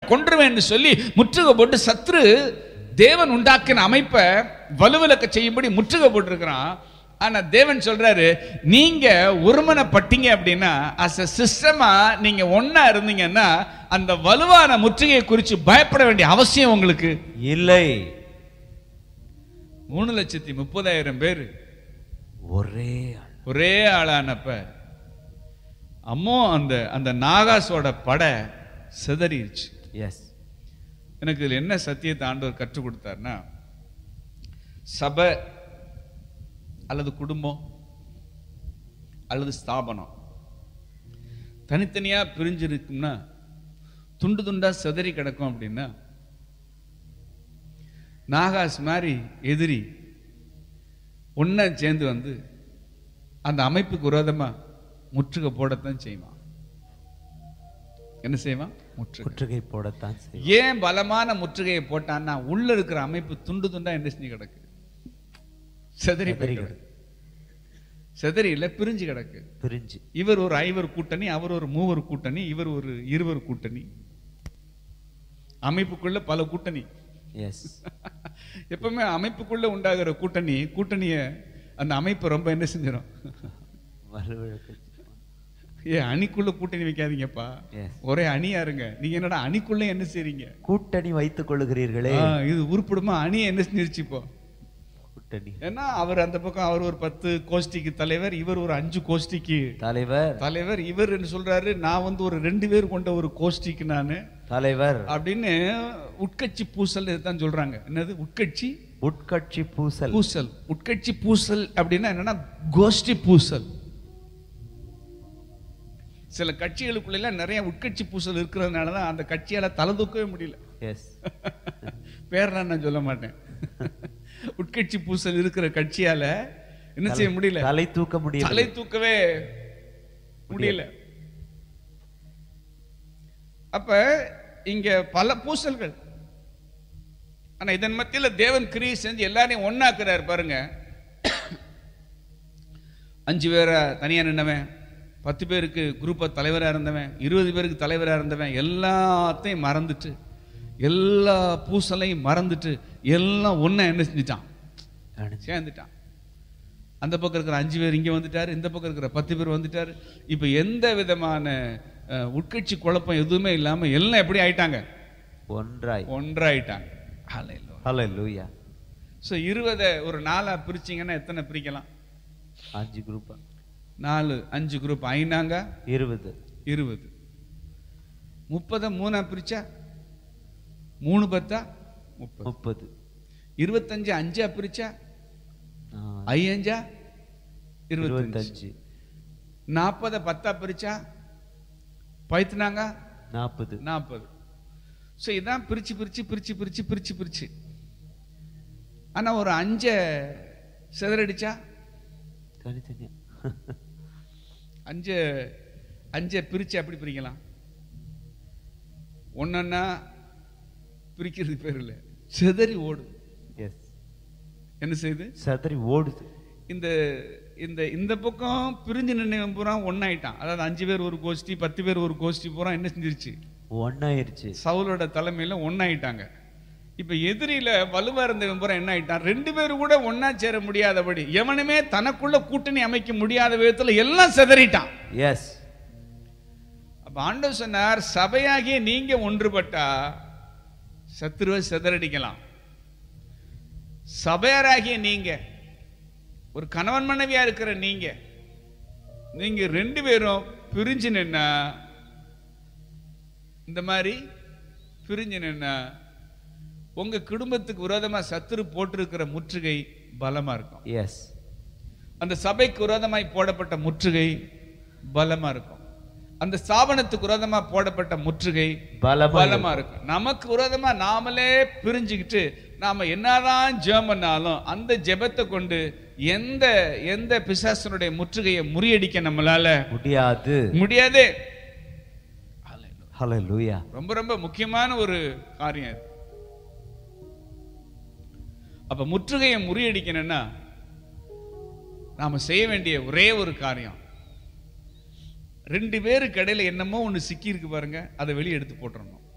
கொன்றுவேன்னு சொல்லி முற்றுகை போட்டு சத்ரு தேவன் உண்டாக்கின அமைப்பை வலுவிலக்க செய்யும்படி முற்றுகை போட்டிருக்கிறான். ஆனா தேவன் சொல்றாரு, நீங்க ஒருமனப்பட்டீங்க அப்படின்னா, அஸ் எ சிஸ்டமா நீங்க ஒன்னா இருந்தீங்கன்னா அந்த வலுவான முற்றுகையை குறித்து பயப்பட வேண்டிய அவசியம் உங்களுக்கு இல்லை. 3,30,000 பேர் ஒரே ஆளானப்ப அம்மோ அந்த அந்த நாகாசோட படை சிதறிடுச்சு. எஸ். எனக்கு இதுல என்ன சத்தியத்தை ஆண்டவர் கற்றுக் கொடுத்தாருன்னா, சபை அல்லது குடும்பம் அல்லது ஸ்தாபனம் தனித்தனியா பிரிஞ்சு இருக்கும்னா, துண்டு துண்டா சிதறி கிடக்கும் அப்படின்னா, நாகாஸ் மாதிரி எதிரி ஒன்னா சேர்ந்து வந்து அந்த அமைப்புக்கு விரோதமா முற்றுகை போடத்தான் செய்வான். என்ன செய்வான்? முற்றுகை போடத்தான். ஏன் பலமான முற்றுகையை போட்டான்னா, உள்ள இருக்கிற அமைப்பு துண்டு துண்டா என்ன செஞ்சு கிடக்கு? செதறி கிடக்கு. செதறி இல்ல, பிரிஞ்சு கிடக்கு. பிரிஞ்சு இவர் ஒரு 5 கூட்டணி, அவர் ஒரு 3 கூட்டணி, இவர் ஒரு 20 கூட்டணி. அமைப்புக்குள்ள பல கூட்டணி. எஸ். எப்பவுமே அமைப்புக்குள்ள உண்டாகிற கூட்டணிய அந்த அமைப்பு ரொம்ப என்ன செஞ்சிடும்? அணிக்குள்ள கூட்டணி வைக்காதீங்கப்பா, ஒரே அணியா இருங்க. நீங்க என்னடா அணிக்குள்ள என்ன செய்றீங்க? கூட்டணி வைத்துக் கொள்ளுகிறீர்களே. இது உருப்படுமா? அணி என்ன செஞ்சிருச்சு இப்போ? கூட்டணி. ஏன்னா அவர் அந்த பக்கம் அவர் ஒரு 10 கோஷ்டிக்கு தலைவர், இவர் ஒரு 5 கோஷ்டிக்கு தலைவர். இவர் என்ன சொல்றாரு, நான் வந்து ஒரு 2 பேர் கொண்ட ஒரு கோஷ்டிக்கு நானு தலைவர் அப்படின்னு. உட்கட்சி பூசல் தான் சொல்றாங்க. என்னது உட்கட்சி பூசல்? உட்கட்சி பூசல் அப்படின்னா என்னன்னா, கோஷ்டி பூசல். சில கட்சிகளுக்குள்ள நிறைய உட்கட்சி பூசல் இருக்கிறதுனாலதான் அந்த கட்சியால தலை தூக்கவே முடியல. பேர்லாம் நான் சொல்ல மாட்டேன். உட்கட்சி பூசல் இருக்கிற கட்சியால என்ன செய்ய முடியல? தலை தூக்கவே முடியல. அப்ப இங்க பல பூசல்கள். ஆனா இதன் மத்தியில தேவன் கிரியை செஞ்சு எல்லாரையும் ஒன்னாக்குறாரு பாருங்க. 5 பேரை தனியா நின்றவன், 10 பேருக்கு குரூப்பா தலைவரா இருந்தவன், 20 பேருக்கு தலைவரா இருந்தவன் எல்லாத்தையும் மறந்துட்டு, எல்லா பூசலையும் மறந்துட்டு எல்லாம் ஒன்னா என்ன செஞ்சுட்டான்? சேர்ந்துட்டான். அந்த பக்கம் இருக்கிற 5 பேர் இங்க வந்துட்டாரு, இந்த பக்கம் இருக்கிற 10 பேர் வந்துட்டாரு. இப்ப எந்த விதமான உட்கட்சி குழப்பம் எதுவுமே இல்லாம எல்லாம் எப்படி ஆயிட்டாங்க? ஒன்றாயிட்டாங்க. ஹல்லேலூயா. சோ 20 ஒரு 4 பிரிச்சீங்கன்னா எத்தனை பிரிக்கலாம்? 5 குரூப். 5 குரூப் ஐநாங்க 20. 30 3 பிரிச்சா 3 10 30. 25 5 பிரிச்சா 5 25. 40 10 பிரிச்சா பைத்துனாங்க 40. சோ இதான் பிரிச்சு. ஆனா ஒரு 5 சிதறடிச்சா தனித்தனியா 5 பிரிச்சு அப்படி பிரிக்கலாம். ஒன்னா பிரிக்கிறது பேர் இல்ல, சிதறி ஓடும். என்ன செய்யுது? சிதறி ஓடுது. இந்த பக்கம் பிரிஞ்சு நின்று பூரா ஒன்னாயிட்டான். அதாவது 5 பேர் ஒரு கோஷ்டி, 10 பேர் ஒரு கோஷ்டி பூரா என்ன செஞ்சிருச்சு? ஒன்னாயிருச்சு. சவுலோட தலைமையில ஒன்னாயிட்டாங்க. இப்ப எதிரில வலுவா இருந்தவன் பூரா என்ன ஆயிட்டான்? 2 பேரும் கூட ஒன்னா சேர முடியாதபடி, எவனுமே தனக்குள்ள கூட்டணி அமைக்க முடியாத விதத்துல எல்லாம் சிதறிட்டான். எஸ். அப்ப ஆண்டவர் சொன்னார், சபையாகிய நீங்க ஒன்றுபட்டா சத்துருவை சிதறடிக்கலாம். சபையாராகிய நீங்க, ஒரு கணவன் மனைவியா இருக்கிற நீங்க 2 பேரும் பிரிஞ்சு நின்னா, இந்த மாதிரி பிரிஞ்சு நின்னா உங்க குடும்பத்துக்கு விரோதமா சத்துரு போட்டிருக்கிற முற்றுகை பலமா இருக்கும். எஸ். அந்த சபைக்கு விரோதமாய் போடப்பட்ட முற்றுகை பலமா இருக்கும். அந்த ஸ்தாபனத்துக்கு விரோதமா போடப்பட்ட முற்றுகை பலமா இருக்கும். நமக்கு விரோதமா நாமளே பிரிஞ்சுக்கிட்டு நாம என்னதான் ஜெபம் பண்ணாலும் அந்த ஜெபத்தை கொண்டு எந்த பிசாசனுடைய முற்றுகையை முறியடிக்க நம்மளால முடியாது. ஹல்லேலூயா. ரொம்ப ரொம்ப முக்கியமான ஒரு காரியம் இது. அப்ப முற்றுகையை முறியடிக்கணும்னா நாம செய்ய வேண்டிய ஒரே ஒரு காரியம், 2 பேருக்கு இடையில என்னமோ ஒண்ணு சிக்கி இருக்கு பாருங்க, அதை வெளியே எடுத்து போட்டுறணும்.